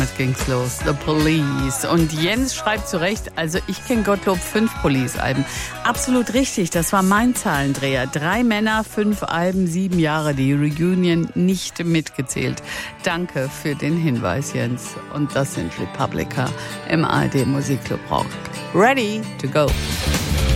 Damit ging's los. The Police. Und Jens schreibt zu Recht, also ich kenne Gottlob 5 Police-Alben. Absolut richtig, das war mein Zahlendreher. 3 Männer, 5 Alben, 7 Jahre. Die Reunion nicht mitgezählt. Danke für den Hinweis, Jens. Und das sind Republica im ARD Musikclub Rock. Ready to go.